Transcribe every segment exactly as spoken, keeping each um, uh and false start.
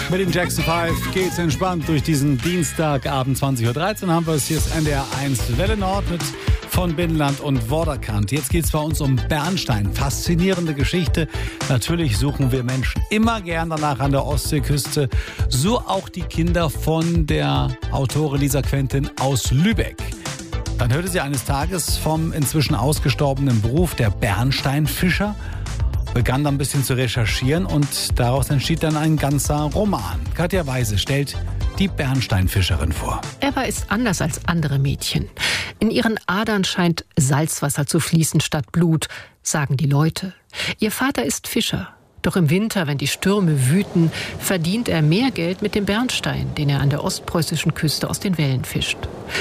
Mit den Jackson fünf geht's entspannt durch diesen Dienstagabend zwanzig Uhr dreizehn. Haben wir es. Hier ist N D R eins Welle Nord mit von Binnenland und Vorderkant. Jetzt geht es bei uns um Bernstein. Faszinierende Geschichte. Natürlich suchen wir Menschen immer gern danach an der Ostseeküste. So auch die Kinder von der Autorin Lisa Quentin aus Lübeck. Dann hörte sie eines Tages vom inzwischen ausgestorbenen Beruf der Bernsteinfischer, begann dann ein bisschen zu recherchieren und daraus entschied dann ein ganzer Roman. Katja Weise stellt die Bernsteinfischerin vor. Ebba ist anders als andere Mädchen. In ihren Adern scheint Salzwasser zu fließen statt Blut, sagen die Leute. Ihr Vater ist Fischer. Doch im Winter, wenn die Stürme wüten, verdient er mehr Geld mit dem Bernstein, den er an der ostpreußischen Küste aus den Wellen fischt.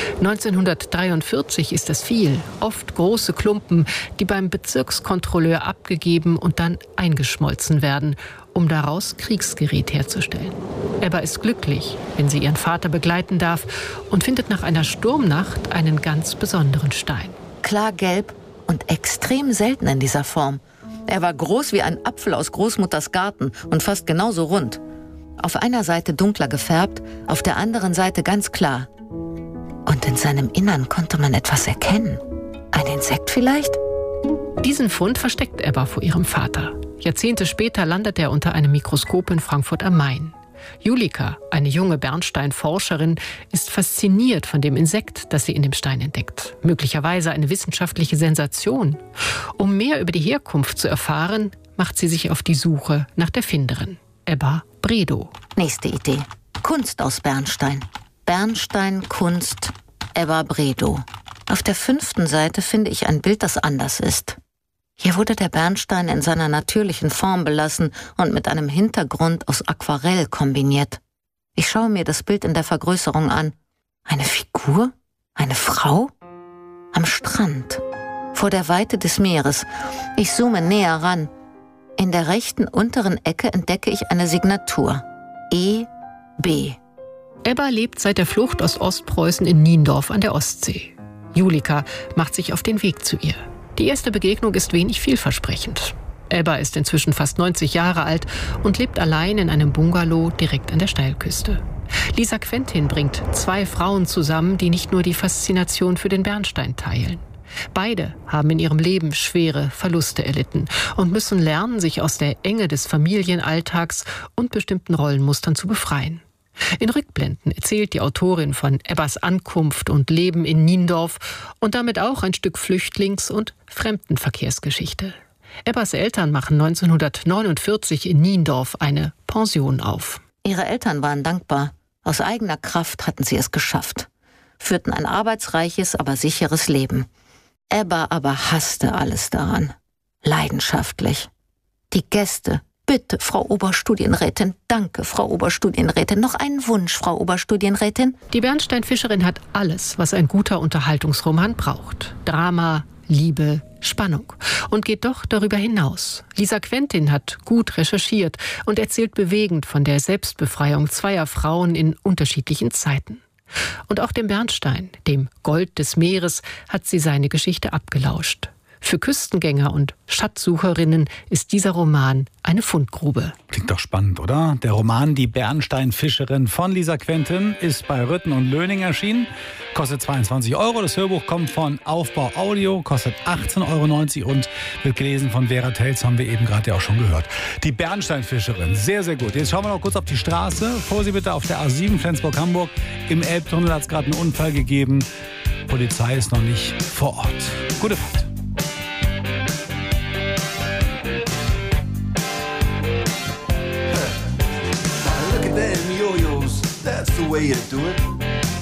neunzehnhundertdreiundvierzig ist das viel, oft große Klumpen, die beim Bezirkskontrolleur abgegeben und dann eingeschmolzen werden, um daraus Kriegsgerät herzustellen. Ebba ist glücklich, wenn sie ihren Vater begleiten darf und findet nach einer Sturmnacht einen ganz besonderen Stein. Klargelb und extrem selten in dieser Form. Er war groß wie ein Apfel aus Großmutters Garten und fast genauso rund. Auf einer Seite dunkler gefärbt, auf der anderen Seite ganz klar. Und in seinem Innern konnte man etwas erkennen. Ein Insekt vielleicht? Diesen Fund versteckt Ebba vor ihrem Vater. Jahrzehnte später landet er unter einem Mikroskop in Frankfurt am Main. Julika, eine junge Bernsteinforscherin, ist fasziniert von dem Insekt, das sie in dem Stein entdeckt. Möglicherweise eine wissenschaftliche Sensation. Um mehr über die Herkunft zu erfahren, macht sie sich auf die Suche nach der Finderin, Ebba Bredow. Nächste Idee. Kunst aus Bernstein. Bernstein, Kunst, Ebba Bredow. Auf der fünften Seite finde ich ein Bild, das anders ist. Hier wurde der Bernstein in seiner natürlichen Form belassen und mit einem Hintergrund aus Aquarell kombiniert. Ich schaue mir das Bild in der Vergrößerung an. Eine Figur? Eine Frau? Am Strand. Vor der Weite des Meeres. Ich zoome näher ran. In der rechten unteren Ecke entdecke ich eine Signatur. E B. Ebba lebt seit der Flucht aus Ostpreußen in Niendorf an der Ostsee. Julika macht sich auf den Weg zu ihr. Die erste Begegnung ist wenig vielversprechend. Ebba ist inzwischen fast neunzig Jahre alt und lebt allein in einem Bungalow direkt an der Steilküste. Lisa Quentin bringt zwei Frauen zusammen, die nicht nur die Faszination für den Bernstein teilen. Beide haben in ihrem Leben schwere Verluste erlitten und müssen lernen, sich aus der Enge des Familienalltags und bestimmten Rollenmustern zu befreien. In Rückblenden erzählt die Autorin von Ebbas Ankunft und Leben in Niendorf und damit auch ein Stück Flüchtlings- und Fremdenverkehrsgeschichte. Ebbas Eltern machen neunzehnhundertneunundvierzig in Niendorf eine Pension auf. Ihre Eltern waren dankbar. Aus eigener Kraft hatten sie es geschafft. Führten ein arbeitsreiches, aber sicheres Leben. Ebba aber hasste alles daran. Leidenschaftlich. Die Gäste. Bitte, Frau Oberstudienrätin. Danke, Frau Oberstudienrätin. Noch einen Wunsch, Frau Oberstudienrätin. Die Bernsteinfischerin hat alles, was ein guter Unterhaltungsroman braucht. Drama, Liebe, Spannung. Und geht doch darüber hinaus. Lisa Quentin hat gut recherchiert und erzählt bewegend von der Selbstbefreiung zweier Frauen in unterschiedlichen Zeiten. Und auch dem Bernstein, dem Gold des Meeres, hat sie seine Geschichte abgelauscht. Für Küstengänger und Schatzsucherinnen ist dieser Roman eine Fundgrube. Klingt doch spannend, oder? Der Roman Die Bernsteinfischerin von Lisa Quentin ist bei Rütten und Löning erschienen. Kostet zweiundzwanzig Euro. Das Hörbuch kommt von Aufbau Audio, kostet achtzehn Euro neunzig und wird gelesen von Vera Telz, haben wir eben gerade ja auch schon gehört. Die Bernsteinfischerin, sehr, sehr gut. Jetzt schauen wir noch kurz auf die Straße. Vorsicht bitte auf der A sieben Flensburg-Hamburg. Im Elbtunnel hat es gerade einen Unfall gegeben. Polizei ist noch nicht vor Ort. Gute Fahrt. That's the way you do it.